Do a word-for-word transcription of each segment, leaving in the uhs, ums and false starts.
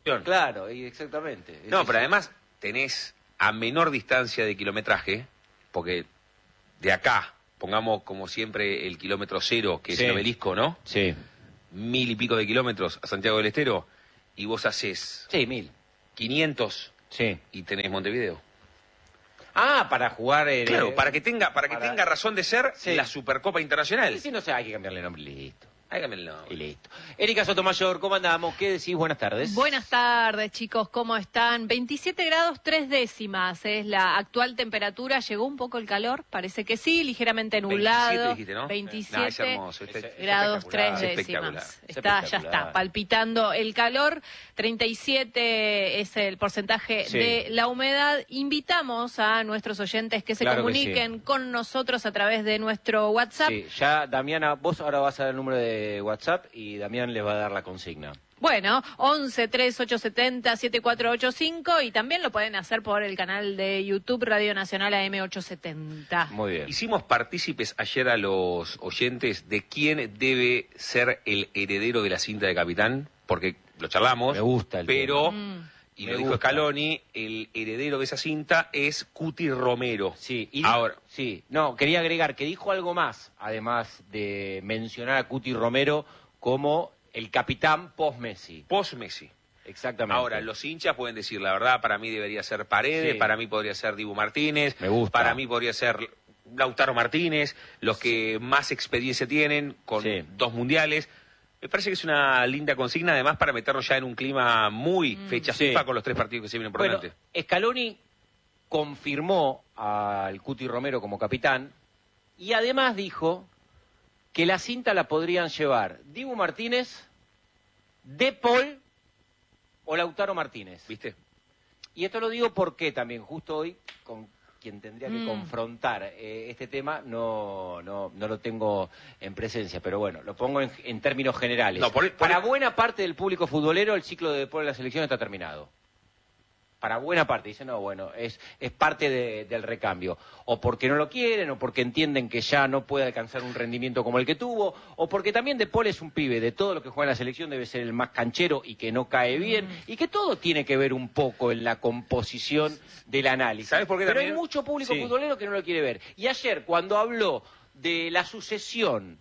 Claro, y exactamente. No, es pero eso. además tenés a menor distancia de kilometraje, porque de acá, pongamos como siempre el kilómetro cero, que Sí. es el obelisco, ¿no? Sí. Mil y pico de kilómetros a Santiago del Estero, y vos haces Sí, mil. quinientos Sí. y tenés Montevideo. Ah, para jugar... eh, Claro, para que tenga, para que para- tenga razón de ser Sí. la Supercopa Internacional. Y si no sé, hay que cambiarle el nombre y listo. Ahí cambian el nombre. Y listo. Erika Sotomayor, ¿cómo andamos? ¿Qué decís? Buenas tardes. Buenas tardes, chicos, ¿cómo están? veintisiete grados tres décimas es la actual temperatura. ¿Llegó un poco el calor? Parece que sí, ligeramente nublado. veintisiete dijiste, ¿no? veintisiete No, es hermoso. Este- Es- es grados espectacular. tres Es espectacular. décimas. Es Está, ya espectacular. está, palpitando el calor. treinta y siete es el porcentaje Sí. de la humedad. Invitamos a nuestros oyentes que se Claro que comuniquen con nosotros a través de nuestro WhatsApp. Sí, ya Damiana, vos ahora vas a dar el número de WhatsApp y Damián les va a dar la consigna. Bueno, once tres ocho setenta siete cuatro ocho cinco y también lo pueden hacer por el canal de YouTube Radio Nacional A M ochocientos setenta. Muy bien. Hicimos partícipes ayer a los oyentes de quién debe ser el heredero de la cinta de capitán, porque lo charlamos, Me gusta el pero, tema. Mm. y Me lo dijo gusta. Scaloni, el heredero de esa cinta es Cuti Romero. Sí, y Ahora, sí, no, quería agregar que dijo algo más, además de mencionar a Cuti Romero como el capitán post-Messi. post-Messi. Exactamente. Ahora, los hinchas pueden decir, la verdad, para mí debería ser Paredes, Sí. para mí podría ser Dibu Martínez, Me gusta. para mí podría ser Lautaro Martínez, los que más experiencia tienen con Sí. dos mundiales. Me parece que es una linda consigna, además, para meternos ya en un clima muy fecha Sí. FIFA con los tres partidos que se vienen por Bueno, delante. Scaloni confirmó al Cuti Romero como capitán y además dijo que la cinta la podrían llevar Dibu Martínez, De Paul o Lautaro Martínez. ¿Viste? Y esto lo digo porque también justo hoy con quien tendría que Mm. confrontar eh, este tema no, no, no lo tengo en presencia, pero bueno, lo pongo en, en términos generales. No, por- por- Para buena parte del público futbolero el ciclo de De Paul en la selección está terminado. Para buena parte, dicen, no, bueno, es, es parte de- del recambio. O porque no lo quieren, o porque entienden que ya no puede alcanzar un rendimiento como el que tuvo, o porque también De Paul es un pibe, de todo lo que juega en la selección debe ser el más canchero y que no cae bien, y que todo tiene que ver un poco en la composición del análisis. ¿Sabes por qué Pero también? hay mucho público Sí. futbolero que no lo quiere ver. Y ayer, cuando habló de la sucesión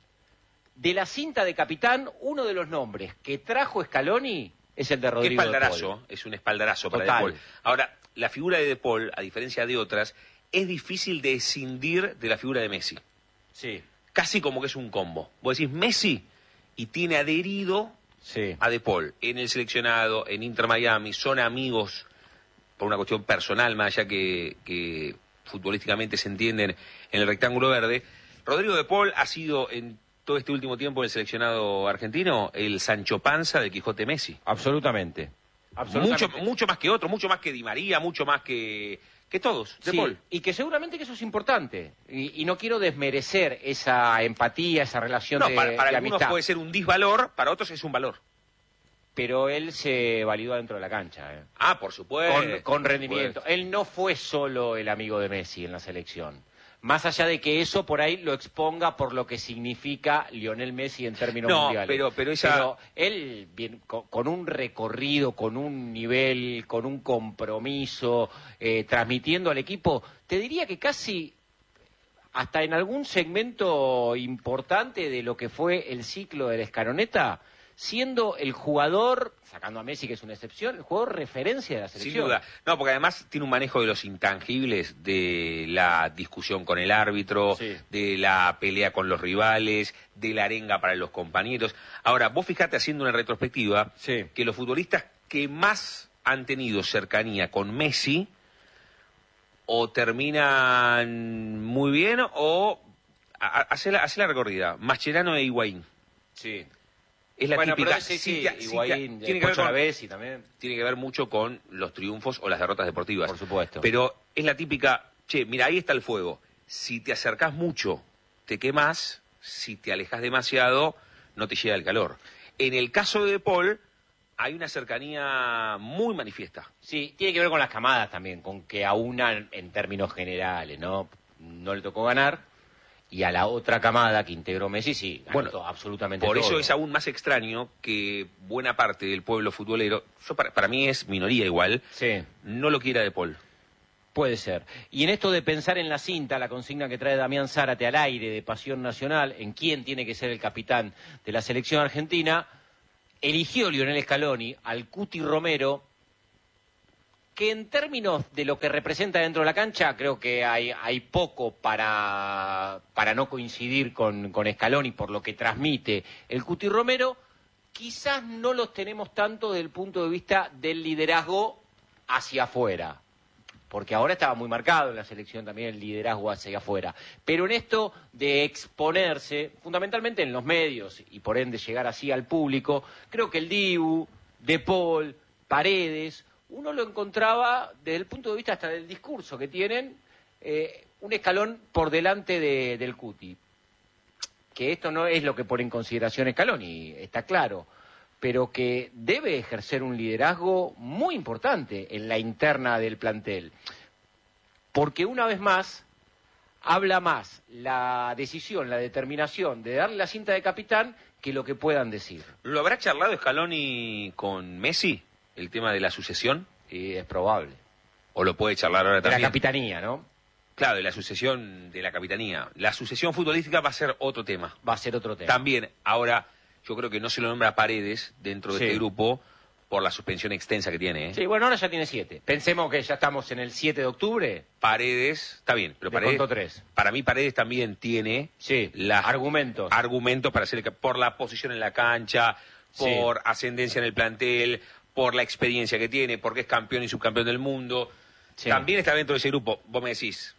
de la cinta de capitán, uno de los nombres que trajo Scaloni es el de Qué Rodrigo De Paul. espaldarazo, es un espaldarazo para Total. De Paul. Ahora, la figura de De Paul, a diferencia de otras, es difícil de escindir de la figura de Messi. Sí, Casi como que es un combo. Vos decís Messi y tiene adherido sí. a De Paul en el seleccionado, en Inter Miami, son amigos por una cuestión personal, más allá que, que futbolísticamente se entienden en el rectángulo verde. Rodrigo De Paul ha sido en todo este último tiempo el seleccionado argentino el Sancho Panza del Quijote Messi. Absolutamente. Mucho, Absolutamente. mucho más que otro, mucho más que Di María, mucho más que, que todos, De Sí, Paul. y que seguramente que eso es importante. Y, y no quiero desmerecer esa empatía, esa relación No, de, para, para de algunos amistad. puede ser un disvalor, para otros es un valor. Pero él se validó dentro de la cancha, ¿eh? Ah, por supuesto. con, con por rendimiento. supuesto. Él no fue solo el amigo de Messi en la selección. Más allá de que eso por ahí lo exponga por lo que significa Lionel Messi en términos No, mundiales. pero- pero esa- Pero él, bien, con, con un recorrido, con un nivel, con un compromiso, eh, transmitiendo al equipo, te diría que casi hasta en algún segmento importante de lo que fue el ciclo de la Escaroneta, siendo el jugador, sacando a Messi que es una excepción, el jugador referencia de la Sin selección. duda. No, porque además tiene un manejo de los intangibles, de la discusión con el árbitro, Sí. de la pelea con los rivales, de la arenga para los compañeros. Ahora, vos fijate haciendo una retrospectiva Sí. que los futbolistas que más han tenido cercanía con Messi o terminan muy bien o a- a- hace la, hace la recorrida. Mascherano e Higuaín. Sí. Es la Bueno, típica. pero sí, si sí, te- si te- Higuaín, tiene que ver Pocho con- Lavezzi también. tiene que ver mucho con los triunfos o las derrotas deportivas. Por supuesto. Pero es la típica, che, mira, ahí está el fuego. Si te acercás mucho, te quemás. Si te alejas demasiado, no te llega el calor. En el caso de De Paul, hay una cercanía muy manifiesta. Sí, tiene que ver con las camadas también, con que aunan en términos generales, ¿no? No le tocó ganar Y a la otra camada que integró Messi, sí, ganó Bueno, todo, absolutamente por todo. eso es aún más extraño que buena parte del pueblo futbolero, yo para, para mí es minoría igual, Sí. no lo quiera De Paul. Puede ser. Y en esto de pensar en la cinta, la consigna que trae Damián Zárate al aire de Pasión Nacional, en quién tiene que ser el capitán de la selección argentina, eligió Lionel Scaloni al Cuti Romero, que en términos de lo que representa dentro de la cancha, creo que hay, hay poco para, para no coincidir con, con Scaloni por lo que transmite el Cuti Romero. Quizás no los tenemos tanto desde el punto de vista del liderazgo hacia afuera, porque ahora estaba muy marcado en la selección también el liderazgo hacia afuera. Pero en esto de exponerse, fundamentalmente en los medios, y por ende llegar así al público, creo que el Dibu, De Paul, Paredes, uno lo encontraba desde el punto de vista hasta del discurso que tienen, eh, un escalón por delante de, del Cuti. Que esto no es lo que pone en consideración Scaloni, está claro, pero que debe ejercer un liderazgo muy importante en la interna del plantel. Porque una vez más, habla más la decisión, la determinación de darle la cinta de capitán que lo que puedan decir. ¿Lo habrá charlado Scaloni con Messi, el tema de la sucesión? Y es probable. ¿O lo puede charlar ahora De también? la capitanía, ¿no? Claro, de la sucesión de la capitanía. La sucesión futbolística va a ser otro tema. Va a ser otro tema. También, ahora, yo creo que no se lo nombra a Paredes dentro de Sí. este grupo por la suspensión extensa que tiene. ¿eh? Sí, bueno, ahora ya tiene siete. Pensemos que ya estamos en el siete de octubre. Paredes, está bien, pero Le Paredes, contó tres. para mí Paredes también tiene Sí, las argumentos. argumentos para ser el cap- por la posición en la cancha, por Sí. ascendencia en el plantel, por la experiencia que tiene, porque es campeón y subcampeón del mundo. Sí. También está dentro de ese grupo. Vos me decís,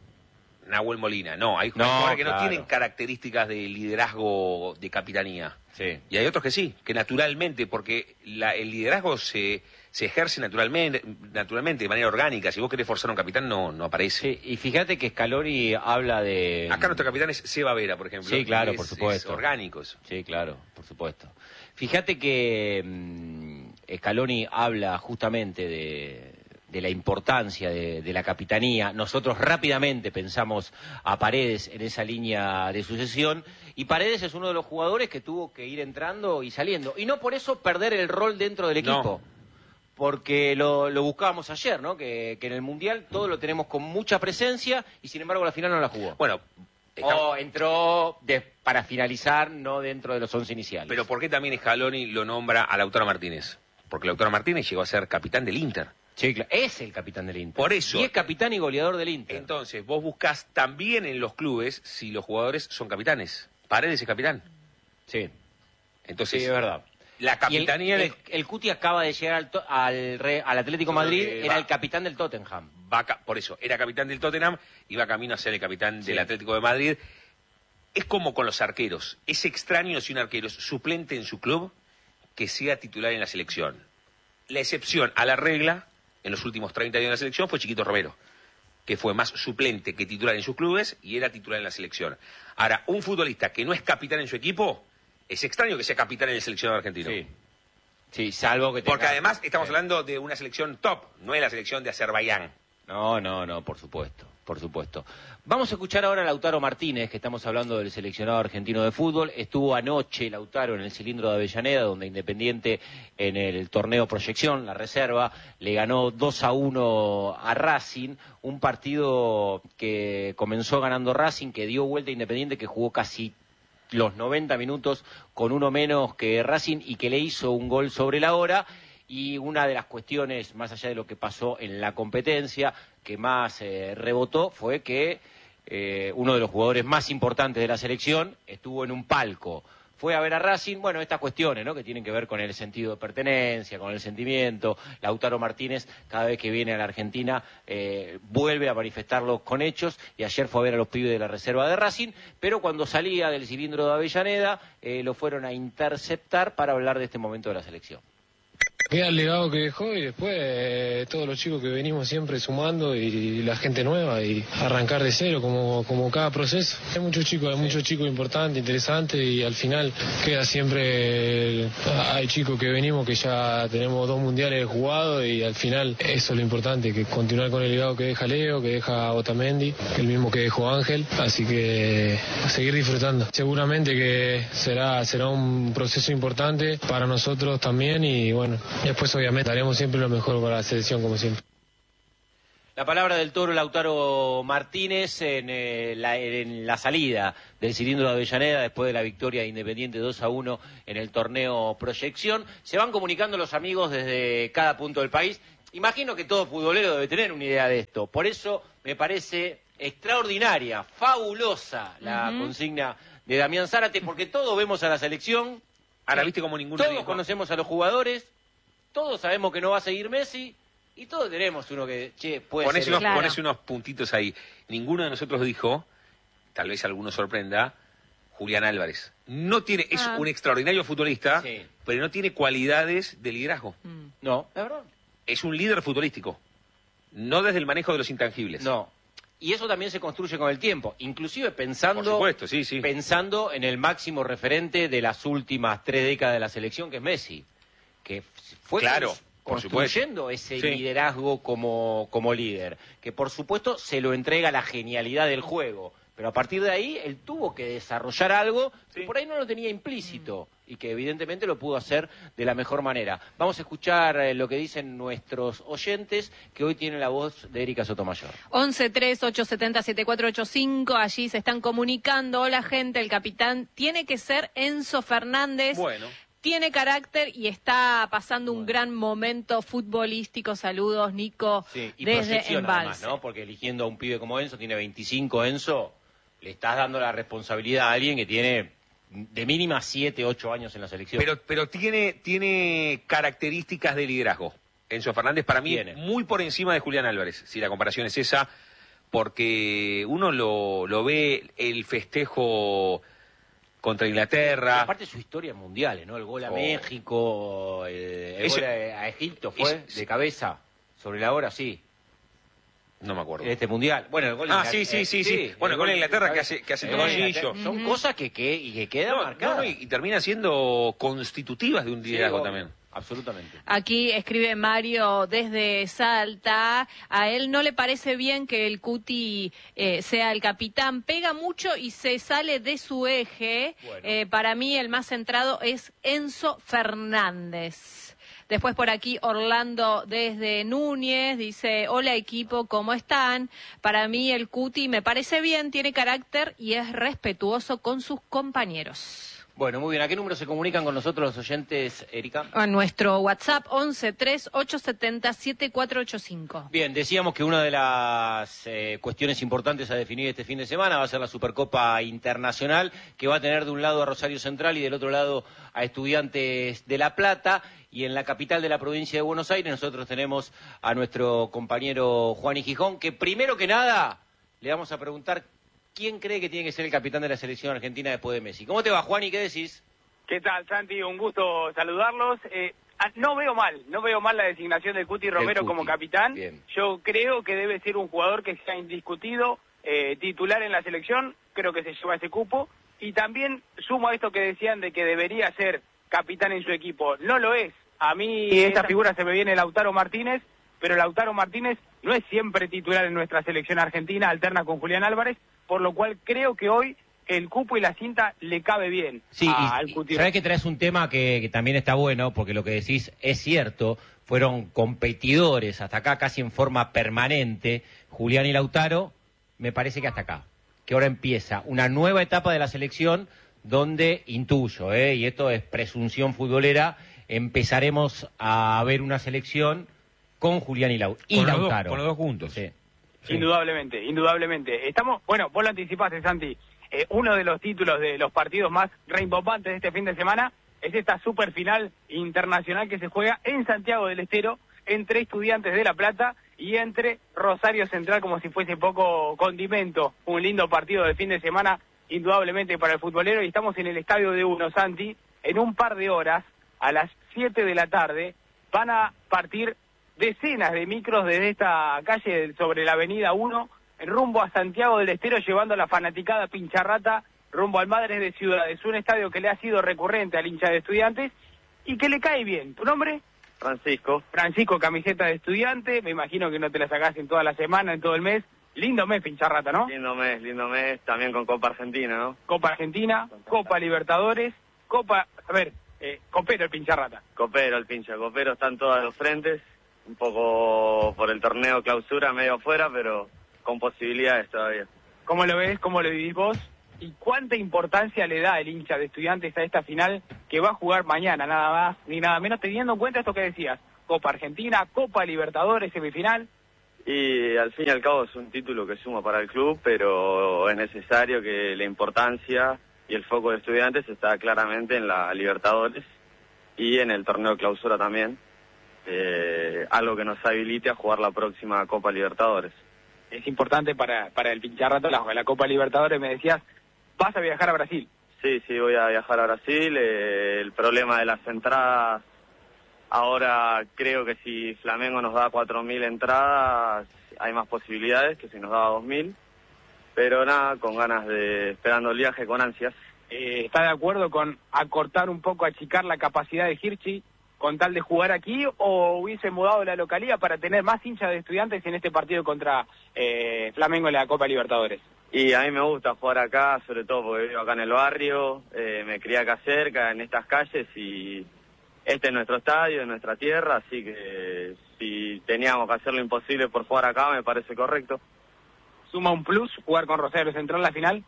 Nahuel Molina. No, hay No, jugadores que no claro. tienen características de liderazgo de capitanía. Sí. Y hay otros que sí, que naturalmente, porque la- el liderazgo se, se ejerce naturalmente, naturalmente, de manera orgánica. Si vos querés forzar a un capitán, no, no aparece. Sí, y fíjate que Scaloni habla de... Acá nuestro capitán es Seba Vera, por ejemplo. Sí, claro, Es- por supuesto. Es orgánico eso. Sí, claro, por supuesto. Fíjate que mmm, Scaloni habla justamente de, de la importancia de, de la capitanía. Nosotros rápidamente pensamos a Paredes en esa línea de sucesión, y Paredes es uno de los jugadores que tuvo que ir entrando y saliendo. Y no por eso perder el rol dentro del equipo. No. Porque lo, lo buscábamos ayer, ¿no? Que, que en el Mundial todo lo tenemos con mucha presencia y sin embargo la final no la jugó. Bueno, estamos- O entró de- para finalizar, no dentro de los once iniciales. pero ¿por qué también Scaloni lo nombra a Lautaro Martínez? Porque Lautaro Martínez llegó a ser capitán del Inter. Sí, claro, es el capitán del Inter. Por eso. Y es capitán y goleador del Inter. Entonces, vos buscás también en los clubes si los jugadores son capitanes. Paredes es capitán. Sí, Entonces, sí, es verdad. la Y el, capitanía el, el Cuti acaba de llegar al, to- al, Re- al Atlético Yo creo Madrid, que era va- el capitán del Tottenham. va ca- por eso, era capitán del Tottenham y va camino a ser el capitán Sí. del Atlético de Madrid. Es como con los arqueros. Es extraño si un arquero es suplente en su club que sea titular en la selección. La excepción a la regla en los últimos treinta años de la selección fue Chiquito Romero, que fue más suplente que titular en sus clubes y era titular en la selección. Ahora, un futbolista que no es capitán en su equipo, es extraño que sea capitán en el seleccionado argentino. Sí. Sí, salvo que tenga... Porque además estamos Sí. hablando de una selección top, no es la selección de Azerbaiyán. No, no, no, por supuesto, por supuesto. Vamos a escuchar ahora a Lautaro Martínez, que estamos hablando del seleccionado argentino de fútbol. Estuvo anoche Lautaro en el cilindro de Avellaneda, donde Independiente en el torneo Proyección, la reserva, le ganó dos a uno a Racing, un partido que comenzó ganando Racing, que dio vuelta a Independiente, que jugó casi los noventa minutos con uno menos que Racing y que le hizo un gol sobre la hora. Y una de las cuestiones, más allá de lo que pasó en la competencia, que más eh, rebotó, fue que eh, uno de los jugadores más importantes de la selección estuvo en un palco. Fue a ver a Racing, bueno, estas cuestiones, ¿no?, que tienen que ver con el sentido de pertenencia, con el sentimiento. Lautaro Martínez, cada vez que viene a la Argentina, eh, vuelve a manifestarlo con hechos, y ayer fue a ver a los pibes de la reserva de Racing, pero cuando salía del cilindro de Avellaneda, eh, lo fueron a interceptar para hablar de este momento de la selección. Queda el legado que dejó y después eh, todos los chicos que venimos siempre sumando y, y la gente nueva y arrancar de cero como, como cada proceso. Hay muchos chicos, hay muchos chicos importantes, interesantes y al final queda siempre, el, hay chicos que venimos que ya tenemos dos mundiales jugados y al final eso es lo importante, que continuar con el legado que deja Leo, que deja Otamendi, el mismo que dejó Ángel, así que a seguir disfrutando. Seguramente que será, será un proceso importante para nosotros también y bueno, después obviamente haremos siempre lo mejor para la selección como siempre. La palabra del Toro Lautaro Martínez en, eh, la, en la salida del cilindro de Avellaneda después de la victoria de Independiente dos a uno en el torneo Proyección. Se van comunicando los amigos desde cada punto del país. Imagino que todo futbolero debe tener una idea de esto. Por eso me parece extraordinaria, fabulosa la uh-huh. consigna de Damián Zárate, porque todos vemos a la selección. Ahora viste como ninguno Todos dijo. conocemos a los jugadores, todos sabemos que no va a seguir Messi. Y todos tenemos uno que, che, puede ponés ser... Unos, claro. Ponés unos puntitos ahí. Ninguno de nosotros dijo, tal vez alguno sorprenda, Julián Álvarez. No tiene, es ah. un extraordinario futbolista, sí. pero no tiene cualidades de liderazgo. Mm. No, es verdad. Es un líder futbolístico, no desde el manejo de los intangibles. No. Y eso también se construye con el tiempo, inclusive pensando, Por supuesto, sí, sí. pensando en el máximo referente de las últimas tres décadas de la selección, que es Messi, que fue Claro. cons- Por construyendo supuesto. ese Sí. liderazgo como, como líder, que por supuesto se lo entrega la genialidad del juego, pero a partir de ahí él tuvo que desarrollar algo Sí. que por ahí no lo tenía implícito y que evidentemente lo pudo hacer de la mejor manera. Vamos a escuchar eh, lo que dicen nuestros oyentes, que hoy tienen la voz de Erika Sotomayor. once tres ocho siete cero siete cuatro ocho cinco, allí se están comunicando. Hola gente, el capitán tiene que ser Enzo Fernández. Bueno. Tiene carácter y está pasando un gran momento futbolístico. Saludos, Nico, Sí, y desde proyección Embalse. además, ¿no? Porque eligiendo a un pibe como Enzo, tiene veinticinco Enzo, le estás dando la responsabilidad a alguien que tiene de mínima siete, ocho años en la selección. Pero, pero tiene, tiene características de liderazgo. Enzo Fernández, para mí, Tiene. muy por encima de Julián Álvarez, si la comparación es esa, porque uno lo, lo ve el festejo contra Inglaterra. Y aparte su historia mundial, ¿no? El gol a Oh. México, el, el Ese- gol a, a Egipto fue es- de cabeza, sobre la hora, sí, No me acuerdo. en este mundial. Bueno, el gol de Ah, Inglaterra- sí, sí, sí, sí. Bueno, el gol de Inglaterra que hace- que hace el el gol de tobollillo. Inglaterra. Son Ujú. cosas que, que, y que quedan No, marcadas. no, no, y, y termina siendo constitutivas de un Sí, liderazgo obvio, también. absolutamente. Aquí escribe Mario desde Salta. A él no le parece bien que el Cuti eh, sea el capitán. Pega mucho y se sale de su eje. Bueno. Eh, para mí el más centrado es Enzo Fernández. Después por aquí Orlando desde Núñez dice, hola equipo, ¿cómo están? Para mí el Cuti me parece bien, tiene carácter y es respetuoso con sus compañeros. Bueno, muy bien. ¿A qué número se comunican con nosotros los oyentes, Erika? A nuestro WhatsApp once tres ocho siete cero siete cuatro ocho cinco. Bien, decíamos que una de las eh, cuestiones importantes a definir este fin de semana va a ser la Supercopa Internacional, que va a tener de un lado a Rosario Central y del otro lado a Estudiantes de La Plata. Y en la capital de la provincia de Buenos Aires nosotros tenemos a nuestro compañero Juan Gijón, que primero que nada le vamos a preguntar quién cree que tiene que ser el capitán de la selección argentina después de Messi. ¿Cómo te va, Juan, y qué decís? ¿Qué tal, Santi? Un gusto saludarlos. Eh, ah, no veo mal, no veo mal la designación de Cuti Romero Cuti, como capitán. bien. Yo creo que debe ser un jugador que sea indiscutido, eh, titular en la selección, creo que se lleva ese cupo. Y también sumo a esto que decían de que debería ser capitán en su equipo. No lo es. A mí esta figura se me viene Lautaro Martínez, pero Lautaro Martínez no es siempre titular en nuestra selección argentina, alterna con Julián Álvarez, por lo cual creo que hoy el cupo y la cinta le cabe bien Sí, a- y- al y Cuti. sabés que traes un tema que, que también está bueno, porque lo que decís es cierto, fueron competidores hasta acá casi en forma permanente, Julián y Lautaro, me parece que hasta acá, que ahora empieza una nueva etapa de la selección donde intuyo, ¿eh? Y esto es presunción futbolera, empezaremos a ver una selección con Julián y, Lau- y Con los dos- Lautaro. con los dos juntos. Sí. Sí. Indudablemente, indudablemente. Estamos, bueno, vos lo anticipaste, Santi. Eh, uno de los títulos de los partidos más reimbombantes de este fin de semana es esta super final internacional que se juega en Santiago del Estero entre Estudiantes de La Plata y entre Rosario Central, como si fuese poco condimento. Un lindo partido de fin de semana, indudablemente para el futbolero, y estamos en el Estadio de Uno, Santi, en un par de horas, a las siete de la tarde, van a partir decenas de micros desde esta calle sobre la avenida uno, en rumbo a Santiago del Estero, llevando a la fanaticada Pincharrata rumbo al Madres de Ciudades, un estadio que le ha sido recurrente al hincha de Estudiantes y que le cae bien. ¿Tu nombre? Francisco. Francisco, camiseta de estudiante, me imagino que no te la sacás en toda la semana, en todo el mes. Lindo mes, Pincharrata, ¿no? Lindo mes, lindo mes, también con Copa Argentina, ¿no? Copa Argentina, Copa Libertadores, Copa... A ver, eh, copero el Pincharrata. Copero el pincha, copero está en todos los frentes, un poco por el torneo clausura, medio afuera, pero con posibilidades todavía. ¿Cómo lo ves? ¿Cómo lo vivís vos? ¿Y cuánta importancia le da el hincha de Estudiantes a esta final que va a jugar mañana, nada más ni nada menos, teniendo en cuenta esto que decías? Copa Argentina, Copa Libertadores, semifinal. Y al fin y al cabo es un título que suma para el club, pero es necesario que la importancia y el foco de Estudiantes está claramente en la Libertadores y en el torneo de clausura también, eh, algo que nos habilite a jugar la próxima Copa Libertadores. Es importante para, para el Pincharrata la, la Copa Libertadores, me decías, vas a viajar a Brasil. Sí, sí, voy a viajar a Brasil, eh, el problema de las entradas, ahora creo que si Flamengo nos da cuatro mil entradas, hay más posibilidades que si nos daba dos mil. Pero nada, con ganas de, esperando el viaje con ansias. Eh, ¿Está de acuerdo con acortar un poco, achicar la capacidad de Hirschi con tal de jugar aquí, o hubiese mudado la localidad para tener más hinchas de Estudiantes en este partido contra eh, Flamengo en la Copa Libertadores? Y a mí me gusta jugar acá, sobre todo porque vivo acá en el barrio, eh, me crié acá cerca, en estas calles, y este es nuestro estadio, es nuestra tierra, así que si teníamos que hacer lo imposible por jugar acá, me parece correcto. ¿Suma un plus jugar con Rosario Central la final?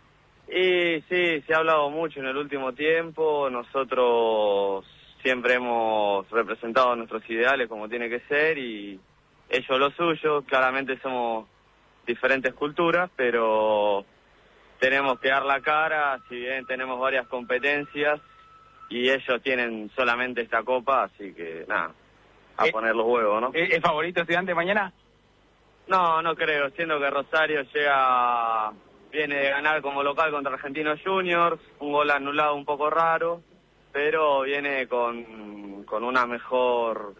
Y sí, se ha hablado mucho en el último tiempo. Nosotros siempre hemos representado nuestros ideales como tiene que ser y ellos lo suyo. Claramente somos diferentes culturas, pero tenemos que dar la cara, si bien tenemos varias competencias y ellos tienen solamente esta copa, así que nada, a ¿Es, poner los huevos, ¿no? ¿Es favorito Estudiante mañana? No, no creo, siendo que Rosario llega, viene de ganar como local contra Argentinos Juniors, un gol anulado un poco raro, pero viene con, con una mejor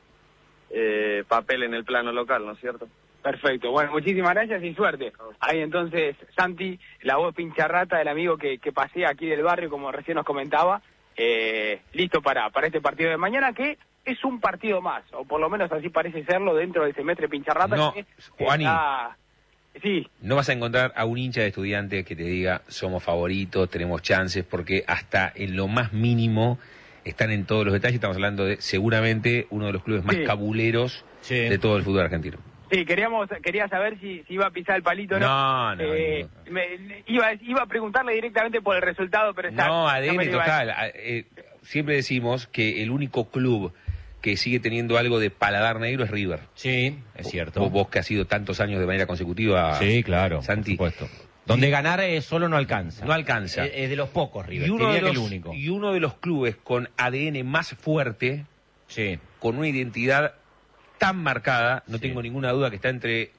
eh, papel en el plano local, ¿no es cierto? Perfecto, bueno, muchísimas gracias y suerte. Ahí entonces, Santi, la voz Pincharrata, el amigo que, que pasea aquí del barrio, como recién nos comentaba, eh, listo para, para este partido de mañana, que es un partido más, o por lo menos así parece serlo dentro del semestre Pincharrata. No, que Juani, está... sí. No vas a encontrar a un hincha de Estudiantes que te diga somos favoritos, tenemos chances, porque hasta en lo más mínimo están en todos los detalles. Estamos hablando de seguramente uno de los clubes más sí. cabuleros sí. de todo el fútbol argentino. Sí, queríamos, quería saber si, si iba a pisar el palito o no. No, no, eh, no. Me, iba, iba a preguntarle directamente por el resultado, pero está, No, A D N no total. A, eh, siempre decimos que el único club que sigue teniendo algo de paladar negro es River. Sí, es cierto. Vos, vos que has sido tantos años de manera consecutiva, sí, claro, Santi. por supuesto. Donde ganar eh, solo no alcanza. No alcanza. Es, es de los pocos, River. Y uno, Diría de los, que el único. y uno de los clubes con A D N más fuerte, sí. con una identidad tan marcada, no sí. tengo ninguna duda que está entre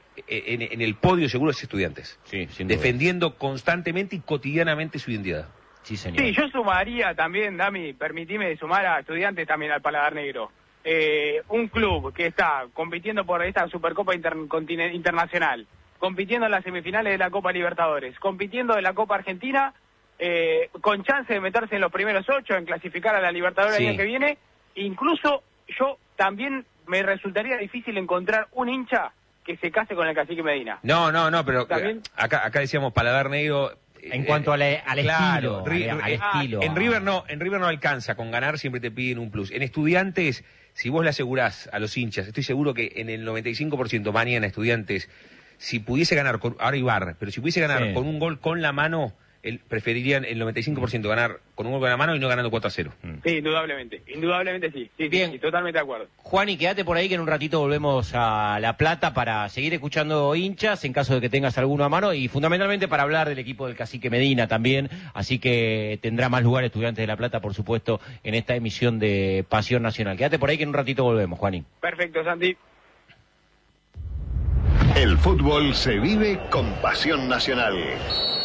en, en el podio seguro es Estudiantes. Sí, sin duda. Defendiendo constantemente y cotidianamente su identidad. Sí, señor. Sí, yo sumaría también, Dami, permitime sumar a Estudiantes también al paladar negro. Eh, un club que está compitiendo por esta Supercopa inter Internacional, compitiendo en las semifinales de la Copa Libertadores, compitiendo en la Copa Argentina, eh, con chance de meterse en los primeros ocho, en clasificar a la Libertadores sí. el año que viene. Incluso yo también me resultaría difícil encontrar un hincha que se case con el Cacique Medina. No, no, no, pero ¿También? acá, acá decíamos paladar negro. En cuanto al, al claro, estilo, ri, al, al eh, estilo. En River no, en River no alcanza, con ganar siempre te piden un plus. En Estudiantes, si vos le asegurás a los hinchas, estoy seguro que en el noventa y cinco por ciento mañana Estudiantes, si pudiese ganar, con, ahora Ibar, pero si pudiese ganar sí. con un gol con la mano, el, preferirían el noventa y cinco por ciento ganar con un gol con la mano y no ganando cuatro a cero. Sí, indudablemente, indudablemente sí. sí Bien. Sí, totalmente de acuerdo. Juan, y quédate por ahí que en un ratito volvemos a La Plata para seguir escuchando hinchas en caso de que tengas alguno a mano y fundamentalmente para hablar del equipo del Cacique Medina también, así que tendrá más lugar Estudiantes de La Plata, por supuesto, en esta emisión de Pasión Nacional. Quédate por ahí que en un ratito volvemos, Juanín. Perfecto, Santi. El fútbol se vive con Pasión Nacional.